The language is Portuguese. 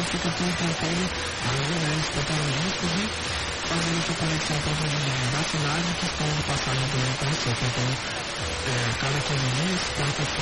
fica tudo tranquilo, as mulheres preparam riscos e fazendo essa conexão tanto da cidade que estão de passagem também para o centro. Então, cada 15 dias, quarta-feira,